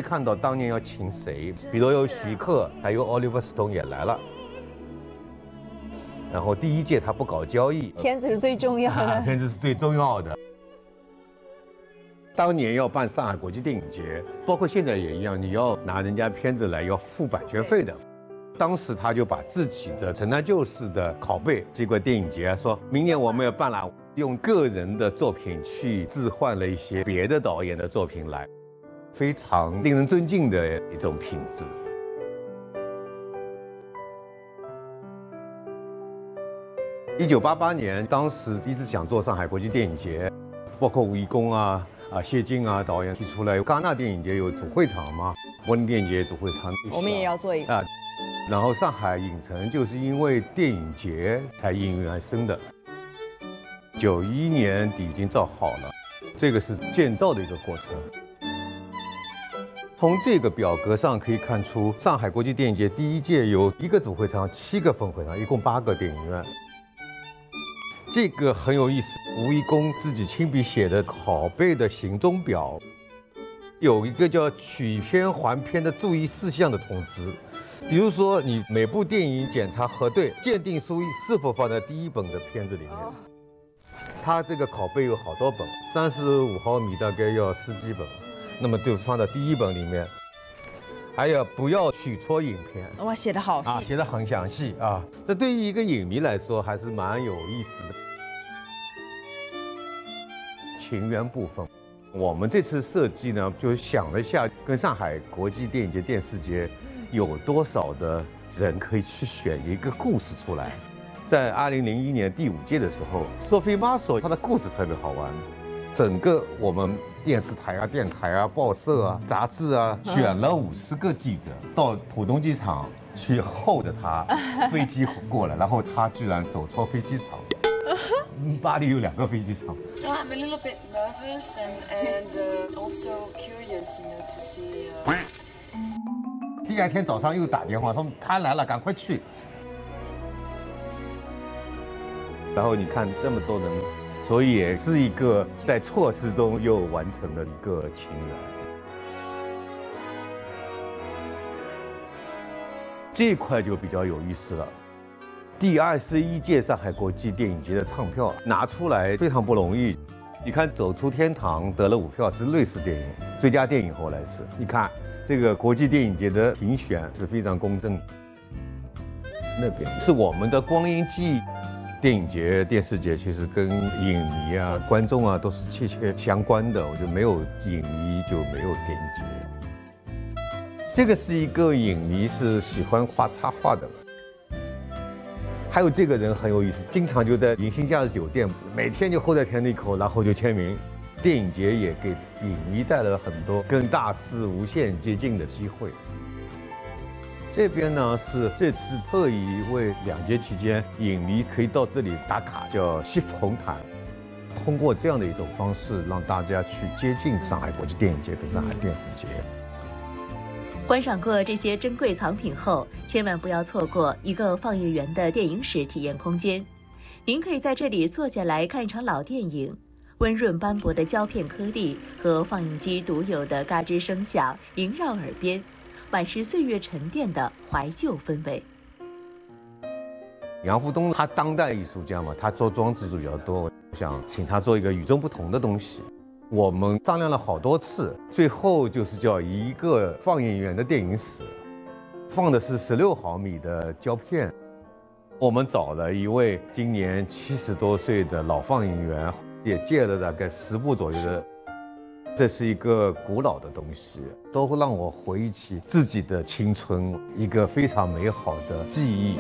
看到当年要请谁，比如有徐克，还有奥利弗·斯通也来了。然后第一届他不搞交易， 片子是最重要的， 片子是最重要的。当年要办上海国际电影节，包括现在也一样，你要拿人家片子来要付版权费的。当时他就把自己的陈南旧事的拷贝这个电影节，说明年我们要办了，用个人的作品去置换了一些别的导演的作品来，非常令人尊敬的一种品质。1988年，当时一直想做上海国际电影节，包括吴贻弓谢晋导演提出来，戛纳电影节有主会场嘛，柏林电影节主会场， 我们也要做一个。 然后上海影城就是因为电影节才应运而生的。91年底已经造好了，这个是建造的一个过程。从这个表格上可以看出，上海国际电影节第一届有1个主会场，7个分会场，一共8个电影院。这个很有意思，吴贻弓自己亲笔写的拷贝的行踪表，有一个叫取片还片的注意事项的通知。比如说，你每部电影检查核对，鉴定书是否放在第1本的片子里面。它这个拷贝有好多本，35毫米大概要10几本，那么就放在第1本里面。还有不要取错影片， 哇，写得好细， 写得很详细啊！这对于一个影迷来说还是蛮有意思的。情缘部分，我们这次设计呢，就是想了一下，跟上海国际电影节、电视节有多少的人可以去选一个故事出来。在2001年第5届的时候，Sophie Marceau她的故事特别好玩，整个我们电视台电台报社杂志选了50个记者到浦东机场去候着他飞机过来，然后他居然走错飞机场。巴黎有2个飞机场。 I'm a little bit nervous and also curious, to see. 第2天早上又打电话说他来了，赶快去。然后你看这么多人，所以也是一个在错失中又完成的一个情缘。这一块就比较有意思了。第21届上海国际电影节的唱票拿出来非常不容易。你看《走出天堂》得了5票，是瑞士电影最佳电影，后来是你看这个国际电影节的评选是非常公正。那边是我们的光阴记忆。电影节、电视节其实跟影迷观众都是切切相关的。我觉得没有影迷就没有电影节。这个是一个影迷，是喜欢画插画的。还有这个人很有意思，经常就在迎新假日酒店，每天就候在天地口，然后就签名。电影节也给影迷带来了很多跟大师无限接近的机会。这边呢是这次特意为2节期间影迷可以到这里打卡，叫西服红毯。通过这样的一种方式，让大家去接近上海国际电影节跟上海电视节。 观赏过这些珍贵藏品后，千万不要错过一个放映员的电影史体验空间。您可以在这里坐下来看一场老电影，温润斑驳的胶片颗粒和放映机独有的嘎吱声响萦绕耳边，满是岁月沉淀的怀旧氛围。 杨福东他当代艺术家嘛，他做装置比较多，我想请他做一个与众不同的东西。我们商量了好多次，最后就是叫一个放映员的电影史，放的是16毫米的胶片。我们找了一位今年70多岁的老放映员，也借了大概10部左右的。这是一个古老的东西，都会让我回忆起自己的青春，一个非常美好的记忆。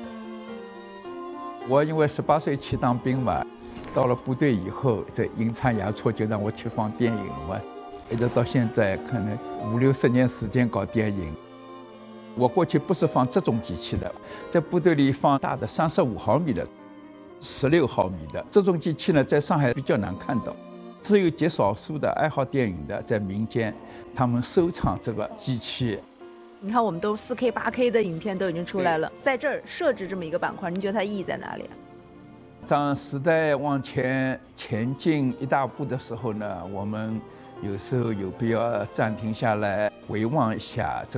我因为18岁去当兵嘛，到了部队以后，这阴差阳错就让我去放电影嘛，一直到现在可能50、60年时间搞电影。我过去不是放这种机器的，在部队里放大的35毫米的、16毫米的这种机器呢，在上海比较难看到。只有极少数的爱好电影的在民间，他们收藏这个机器。 你看，我们都4K、8K 的影片都已经出来了，在这儿设置这么一个板块，您觉得它意义在哪里？ 当时代往前进一大步的时候呢，我们有时候有必要暂停下来，回望一下这